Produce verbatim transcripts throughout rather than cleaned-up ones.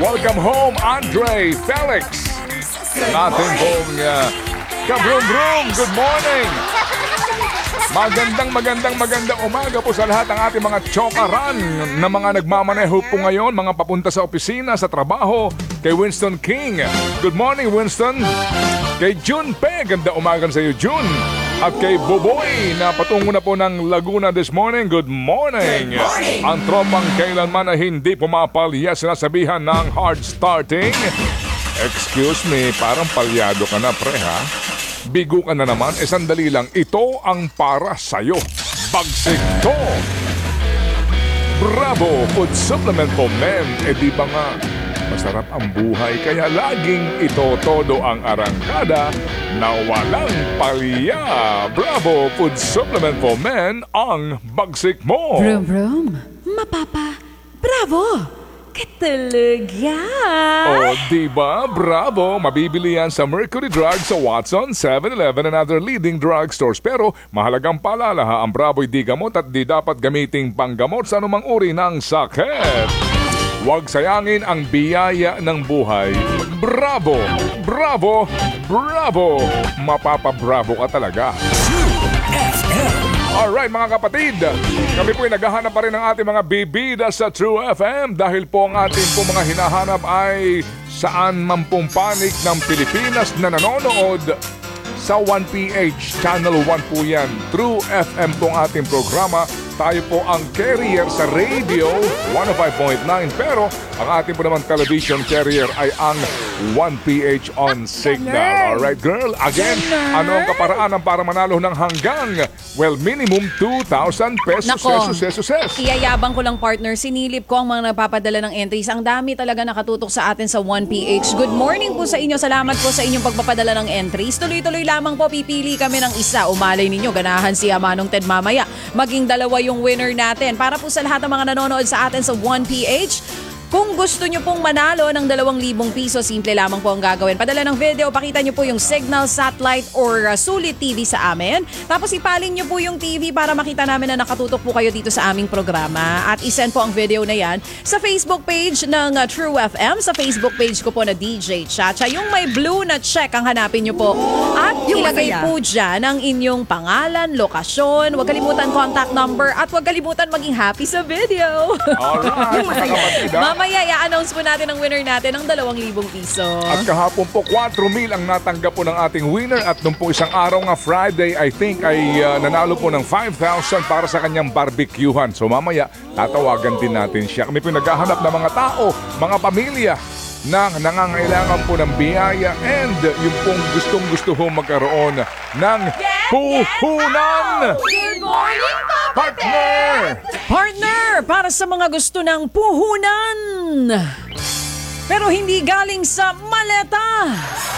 Welcome home, Andre Felix. Natin pong uh, kabrum-brum. Good morning. Magandang, magandang, magandang umaga po sa lahat ng ating mga chokaran na mga nagmamaneho po ngayon, mga papunta sa opisina, sa trabaho, kay Winston King. Good morning, Winston. Kay June Pe, ganda umaga sa iyo, June. At kay Boboy na patungo na po ng Laguna this morning. Good morning. Good morning. Ang tropang kailanman na hindi pumapalya sinasabihan ng hard starting. Excuse me, parang palyado ka na, pre, ha? Bigo ka na naman, eh sandali lang, ito ang para sa'yo. Bagsik to! Bravo! Food supplement for men. Eh di ba nga, masarap ang buhay, kaya laging ito todo ang arangkada na walang palya. Bravo! Food supplement for men ang bagsik mo. Brum brum, mapapa, bravo! Katalaga! O, diba? Bravo! Mabibili yan sa Mercury Drugs sa Watson, seven eleven and other leading drugstores. Pero mahalagang paalala ha, ang Bravo'y di gamot at di dapat gamiting panggamot sa anumang uri ng sakit. Huwag sayangin ang biyaya ng buhay. Bravo! Bravo! Bravo! Mapapa-bravo ka talaga. Alright mga kapatid, kami po'y naghahanap pa rin ng ating mga bibida sa True F M dahil po ang ating po mga hinahanap ay saan man pong panig ng Pilipinas na nanonood sa one P H, Channel one po yan. True F M po ang ating programa. Tayo po ang carrier sa radio, one oh five point nine. Pero ang ating po naman television carrier ay ang one P H on Signal. Alright girl, again, ano ang kaparaanan para manalo ng hanggang, well, minimum two thousand pesos. Nako, Sesos, sesos, sesos. iyayabang ko lang partner, sinilip ko ang mga nagpapadala ng entries. Ang dami talaga nakatutok sa atin sa one P H. Good morning po sa inyo. Salamat po sa inyong pagpapadala ng entries. Tuloy-tuloy lamang po, pipili kami ng isa. Umalay ninyo, ganahan si Manong Ted mamaya. Maging dalawa yung winner natin. Para po sa lahat ng mga nanonood sa atin sa one P H, kung gusto nyo pong manalo ng dalawang libong piso, simple lamang po ang gagawin. Padala ng video, pakita nyo po yung signal, satellite, or uh, sulit T V sa amin. Tapos ipalin nyo po yung T V para makita namin na nakatutok po kayo dito sa aming programa. At isend po ang video na yan sa Facebook page ng uh, True F M, sa Facebook page ko po na D J Chacha. Yung may blue na check ang hanapin nyo po. At ilagay po dyan ang inyong pangalan, lokasyon, huwag kalimutan contact number, at huwag kalimutan maging happy sa video. Alright, mga kapatid, ha? Mamaya, i-announce po natin ang winner natin ng dalawang libong piso. At kahapon po, four mil ang natanggap po ng ating winner. At nung po isang araw nga Friday, I think ay uh, nanalo po ng five thousand para sa kanyang barbecuehan. So mamaya, tatawagan din natin siya. Kami po naghahanap ng mga tao, mga pamilya na nangangailangan po ng biyaya and yung pong gustong-gusto ho magkaroon ng puhunan. Good morning, Partner! Partner, para sa mga gusto ng puhunan, pero hindi galing sa maleta.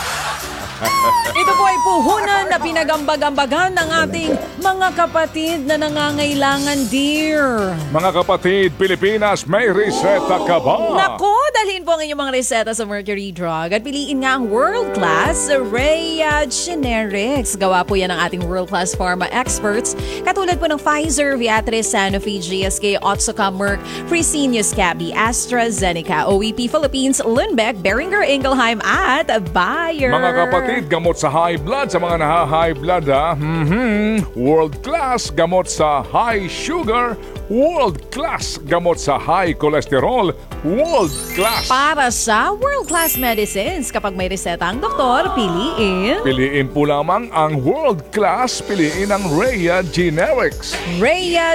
Ito po ay puhunan na pinagambag-ambagan ng ating mga kapatid na nangangailangan, dear. Mga kapatid, Pilipinas, may reseta ka ba? Nako, dalhin po ang inyong mga reseta sa Mercury Drug at piliin nga ang world-class Rhea Generics. Gawa po yan ng ating world-class pharma experts katulad po ng Pfizer, Viatris, Sanofi, G S K, Otsuka, Merck, Fresenius Kabi, AstraZeneca, O E P Philippines, Lundbeck, Boehringer Ingelheim at Bayer. Mga kapatid, gamot sa high blood, sa mga naha-high blood ha. Mm-hmm. World class gamot sa high sugar. World class gamot sa high cholesterol. World class. Para sa world-class medicines, kapag may reseta ang doktor, piliin. Piliin po lamang ang world class. Piliin ang Rhea Generics. Rhea